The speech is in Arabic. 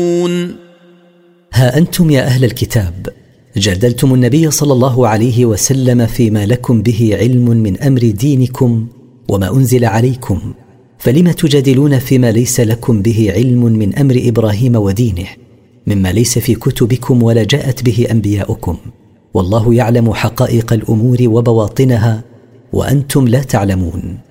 ها أنتم يا أهل الكتاب جادلتم النبي صلى الله عليه وسلم فيما لكم به علم من أمر دينكم وما أنزل عليكم، فلم تجادلون فيما ليس لكم به علم من أمر إبراهيم ودينه مما ليس في كتبكم ولا جاءت به أنبياؤكم، والله يعلم حقائق الأمور وبواطنها وأنتم لا تعلمون.